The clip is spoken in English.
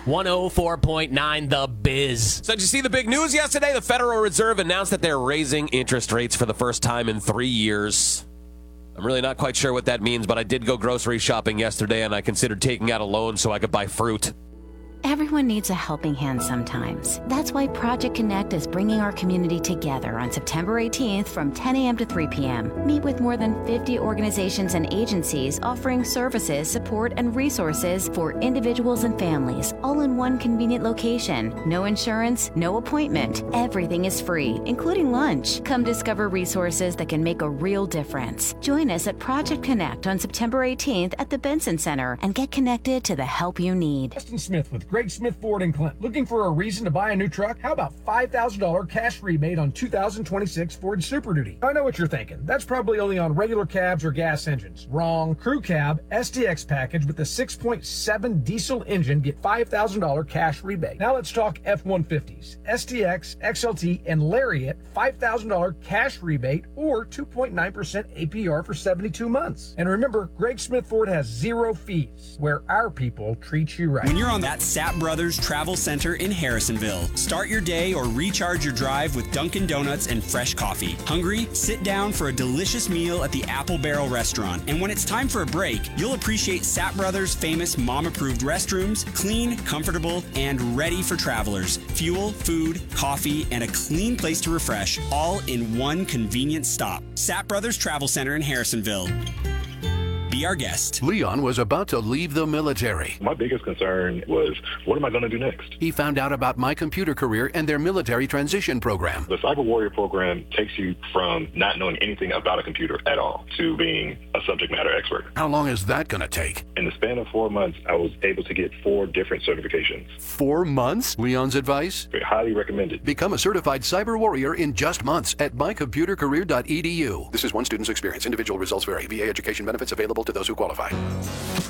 104.9 The Biz. So did you see the big news yesterday? The Federal Reserve announced that they're raising interest rates for the first time in 3 years. I'm really not quite sure what that means, but I did go grocery shopping yesterday, and I considered taking out a loan so I could buy fruit. Everyone needs a helping hand sometimes. That's why Project Connect is bringing our community together on September 18th from 10 a.m. to 3 p.m. Meet with more than 50 organizations and agencies offering services, support, and resources for individuals and families, all in one convenient location. No insurance, no appointment. Everything is free, including lunch. Come discover resources that can make a real difference. Join us at Project Connect on September 18th at the Benson Center and get connected to the help you need. Justin Smith with Greg Smith Ford in Clinton. Looking for a reason to buy a new truck? How about $5,000 cash rebate on 2026 Ford Super Duty? I know what you're thinking. That's probably only on regular cabs or gas engines. Wrong. Crew Cab STX package with the 6.7 diesel engine get $5,000 cash rebate. Now let's talk F-150s. STX, XLT, and Lariat $5,000 cash rebate or 2.9% APR for 72 months. And remember, Greg Smith Ford has zero fees, where our people treat you right. When you're on that Sapp Brothers Travel Center in Harrisonville, start your day or recharge your drive with Dunkin' Donuts and fresh coffee. Hungry? Sit down for a delicious meal at the Apple Barrel Restaurant. And when it's time for a break, you'll appreciate Sapp Brothers' famous mom-approved restrooms, clean, comfortable, and ready for travelers. Fuel, food, coffee, and a clean place to refresh, all in one convenient stop. Sapp Brothers Travel Center in Harrisonville. Be our guest. Leon was about to leave the military. My biggest concern was, what am I going to do next? He found out about My Computer Career and their military transition program. The Cyber Warrior program takes you from not knowing anything about a computer at all to being a subject matter expert. How long is that going to take? In the span of 4 months, I was able to get 4 different certifications. 4 months? Leon's advice? Highly recommended. Become a certified cyber warrior in just months at mycomputercareer.edu. This is one student's experience. Individual results vary. VA education benefits available to those who qualify.